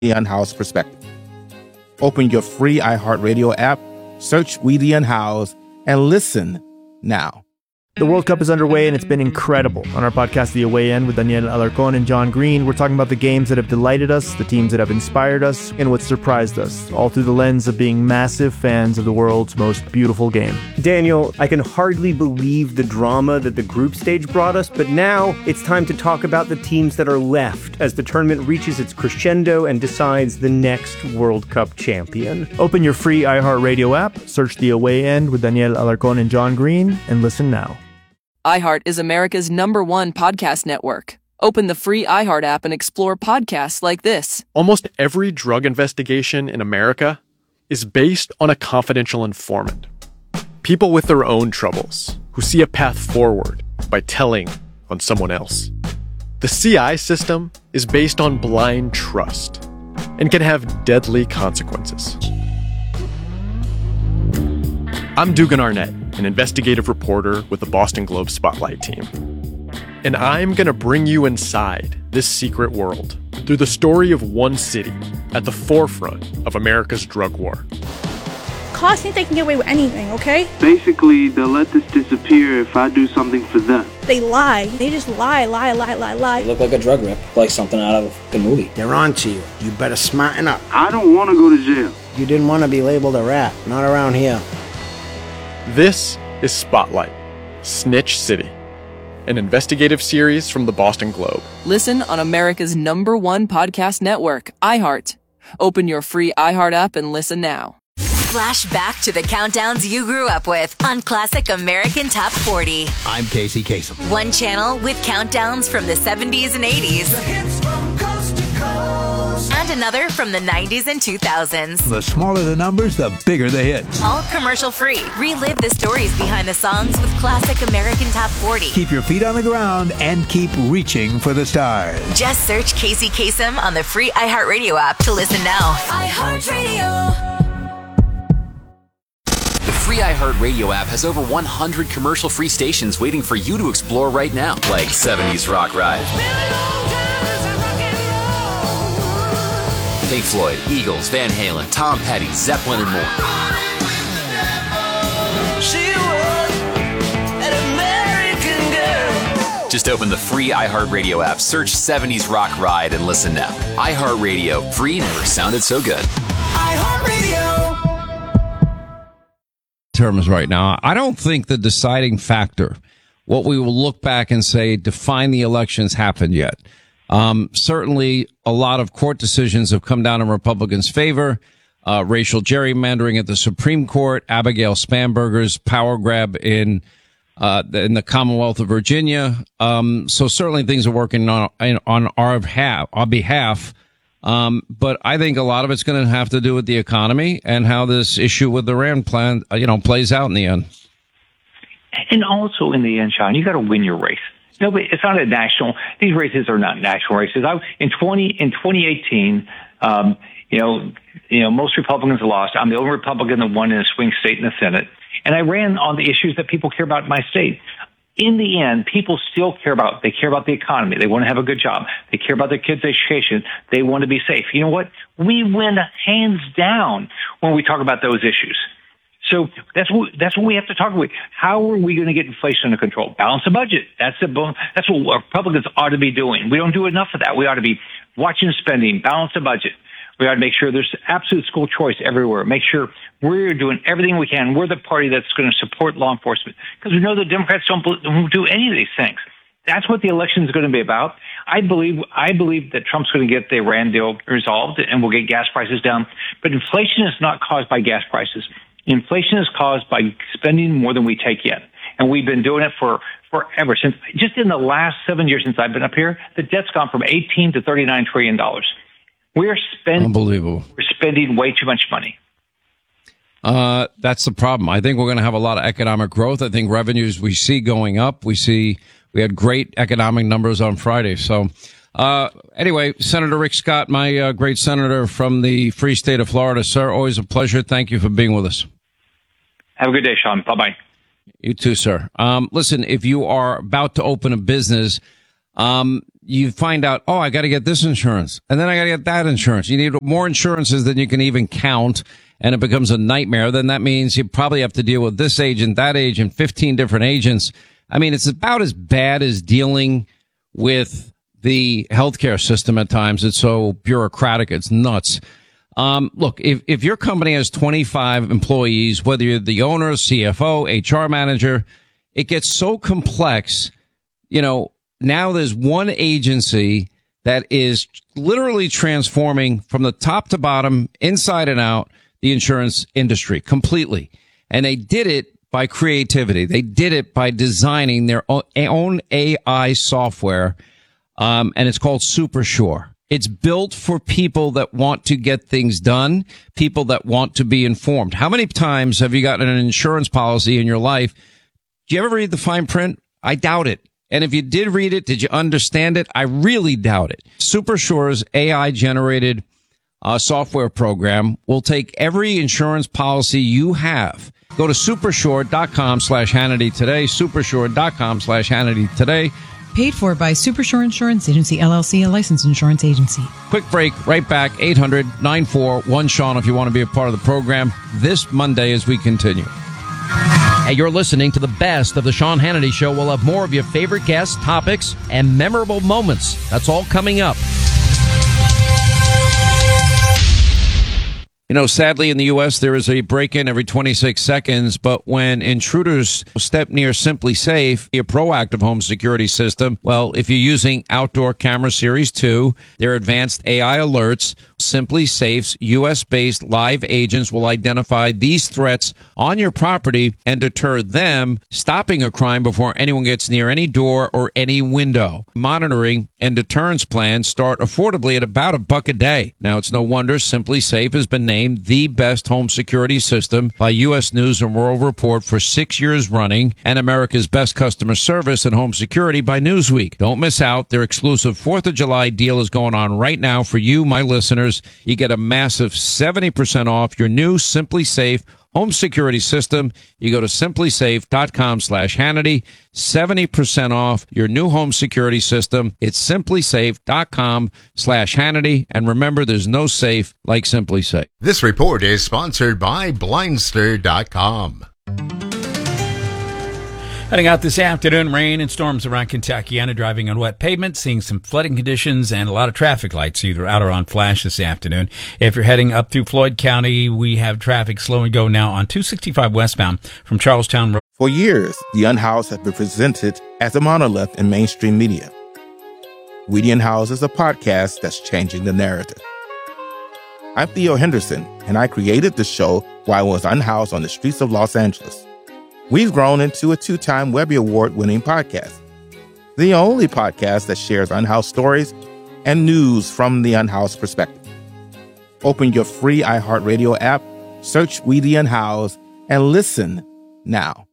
the Unhoused perspective. Open your free iHeartRadio app, search We the Unhoused, and listen now. The World Cup is underway, and it's been incredible. On our podcast, The Away End, with Daniel Alarcon and John Green, we're talking about the games that have delighted us, the teams that have inspired us, and what surprised us, all through the lens of being massive fans of the world's most beautiful game. Daniel, I can hardly believe the drama that the group stage brought us, but now it's time to talk about the teams that are left as the tournament reaches its crescendo and decides the next World Cup champion. Open your free iHeartRadio app, search The Away End with Daniel Alarcon and John Green, and listen now. iHeart is America's #1 podcast network. Open the free iHeart app and explore podcasts like this. Almost every drug investigation in America is based on a confidential informant. People with their own troubles who see a path forward by telling on someone else. The CI system is based on blind trust and can have deadly consequences. I'm Dugan Arnett, an investigative reporter with the Boston Globe Spotlight team. And I'm going to bring you inside this secret world through the story of one city at the forefront of America's drug war. Cops think they can get away with anything, okay? Basically, they'll let this disappear if I do something for them. They lie. They just lie. You look like a drug rip, like something out of a movie. They're on to you. You better smarten up. I don't want to go to jail. You didn't want to be labeled a rat. Not around here. This is Spotlight, Snitch City, an investigative series from the Boston Globe. Listen on America's #1 podcast network, iHeart. Open your free iHeart app and listen now. Flash back to the countdowns you grew up with on Classic American Top 40. I'm Casey Kasem. One channel with countdowns from the 70s and 80s. The hits from coast to coast. And another from the 90s and 2000s. The smaller the numbers, the bigger the hits. All commercial free. Relive the stories behind the songs with Classic American Top 40. Keep your feet on the ground and keep reaching for the stars. Just search Casey Kasem on the free iHeartRadio app to listen now. iHeartRadio. The free iHeartRadio app has over 100 commercial-free stations waiting for you to explore right now, like 70s Rock Ride, Pink Floyd, Eagles, Van Halen, Tom Petty, Zeppelin, and more. Just open the free iHeartRadio app, search 70s Rock Ride, and listen now. iHeartRadio, free never sounded so good. iHeartRadio. Terms right now, I don't think the deciding factor, what we will look back and say define the elections, happened yet. Certainly a lot of court decisions have come down in Republicans' favor. Racial gerrymandering at the Supreme Court, Abigail Spanberger's power grab in the Commonwealth of Virginia. So certainly things are working on our behalf. But I think a lot of it's going to have to do with the economy and how this issue with the Iran plan, plays out in the end. And also in the end, Sean, you got to win your race. Nobody, it's not a national. These races are not national races. In 2018, most Republicans lost. I'm the only Republican that won in a swing state in the Senate, and I ran on the issues that people care about in my state. In the end, people still care about the economy. They want to have a good job. They care about their kids' education. They want to be safe. You know what? We win hands down when we talk about those issues. So that's what we have to talk about. How are we going to get inflation under control? Balance the budget. That's what Republicans ought to be doing. We don't do enough of that. We ought to be watching spending, balance the budget. We ought to make sure there's absolute school choice everywhere. Make sure we're doing everything we can. We're the party that's going to support law enforcement, because we know the Democrats don't do any of these things. That's what the election is going to be about. I believe that Trump's going to get the Iran deal resolved and we'll get gas prices down. But inflation is not caused by gas prices. Inflation is caused by spending more than we take in. And we've been doing it forever. Since just in the last 7 years since I've been up here, the debt's gone from $18 to $39 trillion. Unbelievable. We're spending way too much money. That's the problem. I think we're going to have a lot of economic growth. I think revenues we see going up. We had great economic numbers on Friday. So, anyway, Senator Rick Scott, my great senator from the free state of Florida. Sir, always a pleasure. Thank you for being with us. Have a good day, Sean. Bye-bye. You too, sir. Listen, if you are about to open a business, you find out, oh, I got to get this insurance, and then I got to get that insurance. You need more insurances than you can even count, and it becomes a nightmare. Then that means you probably have to deal with this agent, that agent, 15 different agents. I mean, it's about as bad as dealing with the healthcare system at times. It's so bureaucratic. It's nuts. Look, if your company has 25 employees, whether you're the owner, CFO, HR manager, it gets so complex. You know, now there's one agency that is literally transforming from the top to bottom, inside and out, the insurance industry completely. And they did it by creativity. They did it by designing their own AI software. And it's called SuperSure. It's built for people that want to get things done, people that want to be informed. How many times have you gotten an insurance policy in your life? Do you ever read the fine print? I doubt it. And if you did read it, did you understand it? I really doubt it. SuperSure's AI-generated software program will take every insurance policy you have. Go to supersure.com/Hannity today, supersure.com/Hannity today. Paid for by SuperSure Insurance Agency, LLC, a licensed insurance agency. Quick break, right back, 800-941-SEAN if you want to be a part of the program this Monday as we continue. Hey, you're listening to the best of the Sean Hannity Show. We'll have more of your favorite guests, topics, and memorable moments. That's all coming up. You know, sadly, in the U.S., there is a break-in every 26 seconds, but when intruders step near Simply Safe, a proactive home security system, well, if you're using Outdoor Camera Series 2, their advanced AI alerts, Simply Safe's U.S.-based live agents will identify these threats on your property and deter them, stopping a crime before anyone gets near any door or any window. Monitoring and deterrence plans start affordably at about $1 a day. Now, it's no wonder Simply Safe has been named the best home security system by U.S. News and World Report for 6 years running, and America's best customer service and home security by Newsweek. Don't miss out. Their exclusive 4th of July deal is going on right now for you, my listeners. You get a massive 70% off your new Simply Safe home security system. You go to simplysafe.com/Hannity, 70% off your new home security system. It's simplysafe.com/Hannity. And remember, there's no safe like Simply Safe. This report is sponsored by Blindster.com. Heading out this afternoon, rain and storms around Kentuckiana, driving on wet pavement, seeing some flooding conditions and a lot of traffic lights either out or on flash this afternoon. If you're heading up through Floyd County, we have traffic slow and go now on 265 westbound from Charlestown Road. For years, The Unhoused has been presented as a monolith in mainstream media. We the Unhoused is a podcast that's changing the narrative. I'm Theo Henderson, and I created the show while I was unhoused on the streets of Los Angeles. We've grown into a 2-time Webby Award-winning podcast, the only podcast that shares unhoused stories and news from the unhoused perspective. Open your free iHeartRadio app, search We the Unhoused, and listen now.